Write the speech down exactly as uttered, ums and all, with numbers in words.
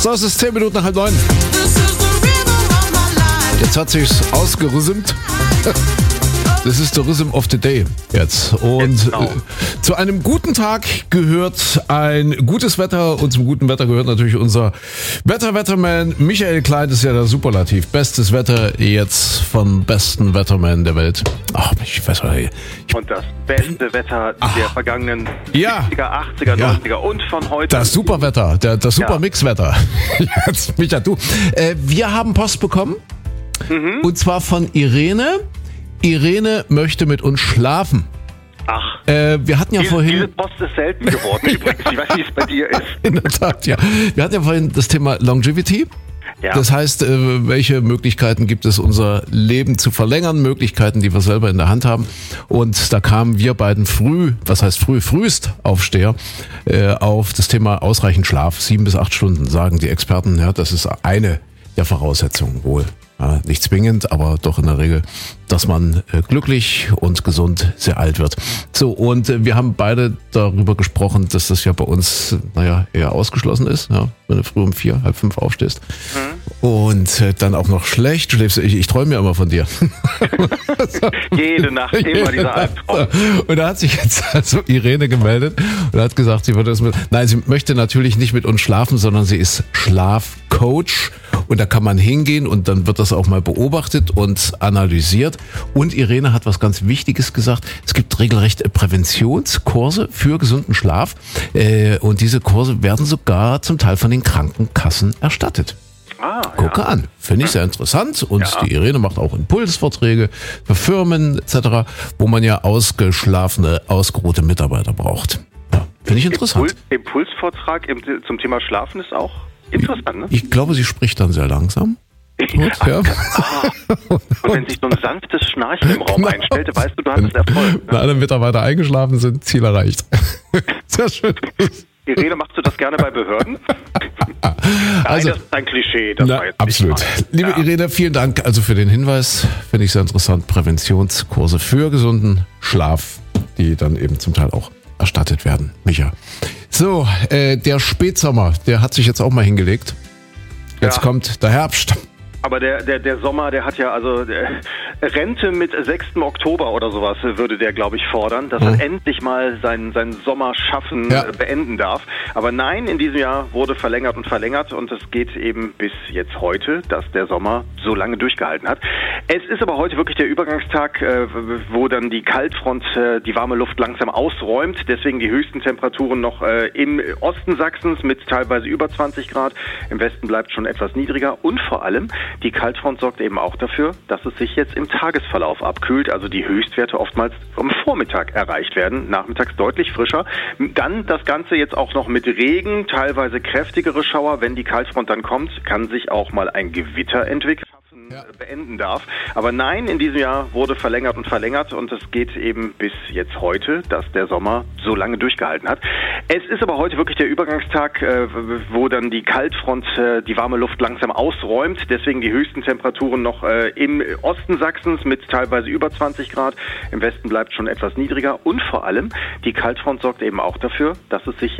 So, es ist zehn Minuten nach halb neun. Jetzt hat sich's ausgerüsselt. Das ist der Rhythm of the Day jetzt. Und genau. äh, zu einem guten Tag gehört ein gutes Wetter und zum guten Wetter gehört natürlich unser Wetter-Wetterman Michael Klein. Das ist ja der Superlativ. Bestes Wetter jetzt vom besten Wetterman der Welt. Ach, ich weiß nicht. Und das beste Wetter Ach. der vergangenen ja. siebziger, achtziger, ja. neunziger und von heute. Das Superwetter, der, das Supermixwetter. Ja. Jetzt, Micha, du. Äh, wir haben Post bekommen. Mhm. Und zwar von Irene. Irene möchte mit uns schlafen. Ach. Äh, wir hatten ja diese, vorhin... Diese Post ist selten geworden übrigens. Ich weiß nicht, wie es bei dir ist. In der Tat, ja. Wir hatten ja vorhin das Thema Longevity. Ja. Das heißt, äh, welche Möglichkeiten gibt es, unser Leben zu verlängern? Möglichkeiten, die wir selber in der Hand haben. Und da kamen wir beiden früh, was heißt früh, frühest Aufsteher, äh, auf das Thema ausreichend Schlaf. Sieben bis acht Stunden, sagen die Experten. Ja, das ist eine der Voraussetzungen wohl. Ja, nicht zwingend, aber doch in der Regel, dass man äh, glücklich und gesund sehr alt wird. So, und äh, wir haben beide darüber gesprochen, dass das ja bei uns, naja, eher ausgeschlossen ist, ja, wenn du früh um vier, halb fünf aufstehst. Mhm. Und äh, dann auch noch schlecht schläfst. Ich, ich träume ja immer von dir. Jede Nacht, immer dieser Albtraum. Und da hat sich jetzt also Irene gemeldet und hat gesagt, sie würde es mit, nein, sie möchte natürlich nicht mit uns schlafen, sondern sie ist Schlafcoach. Und da kann man hingehen und dann wird das auch mal beobachtet und analysiert. Und Irene hat was ganz Wichtiges gesagt. Es gibt regelrecht Präventionskurse für gesunden Schlaf. Und diese Kurse werden sogar zum Teil von den Krankenkassen erstattet. Ah, Gucke ja. an. Finde ich sehr interessant. Und ja. die Irene macht auch Impulsvorträge für Firmen et cetera, wo man ja ausgeschlafene, ausgeruhte Mitarbeiter braucht. Ja, finde ich interessant. Impuls, Impulsvortrag im, zum Thema Schlafen ist auch interessant, ne? Ich glaube, sie spricht dann sehr langsam. Gut, ja. Ah, und wenn sich so ein sanftes Schnarchen im Raum genau. einstellt, weißt du, du hattest Erfolg. Ne? Wenn alle Mitarbeiter eingeschlafen sind, Ziel erreicht. Sehr schön. Irene, machst du das gerne bei Behörden? Also, Nein, das ist ein Klischee. Das na, war jetzt absolut. Liebe ja. Irene, vielen Dank also für den Hinweis. Finde ich sehr interessant. Präventionskurse für gesunden Schlaf, die dann eben zum Teil auch erstattet werden. Micha. So, äh, der Spätsommer, der hat sich jetzt auch mal hingelegt. Jetzt ja. kommt der Herbst. Aber der, der, der Sommer, der hat ja also der Rente mit sechsten Oktober oder sowas würde der, glaube ich, fordern, dass mhm. er endlich mal sein, sein Sommerschaffen ja. beenden darf. Aber nein, in diesem Jahr wurde verlängert und verlängert und es geht eben bis jetzt heute, dass der Sommer so lange durchgehalten hat. Es ist aber heute wirklich der Übergangstag, wo dann die Kaltfront die warme Luft langsam ausräumt. Deswegen die höchsten Temperaturen noch im Osten Sachsens mit teilweise über zwanzig Grad. Im Westen bleibt schon etwas niedriger und vor allem die Kaltfront sorgt eben auch dafür, dass es sich jetzt im Tagesverlauf abkühlt, also die Höchstwerte oftmals am Vormittag erreicht werden, nachmittags deutlich frischer. Dann das Ganze jetzt auch noch mit Regen, teilweise kräftigere Schauer. Wenn die Kaltfront dann kommt, kann sich auch mal ein Gewitter entwickeln. Ja. beenden darf. Aber nein, in diesem Jahr wurde verlängert und verlängert und es geht eben bis jetzt heute, dass der Sommer so lange durchgehalten hat. Es ist aber heute wirklich der Übergangstag, wo dann die Kaltfront die warme Luft langsam ausräumt. Deswegen die höchsten Temperaturen noch im Osten Sachsens mit teilweise über zwanzig Grad. Im Westen bleibt schon etwas niedriger und vor allem die Kaltfront sorgt eben auch dafür, dass es sich